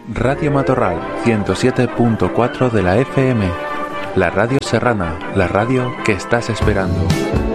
Radio Matorral 107.4 de la FM. La radio serrana, la radio que estás esperando.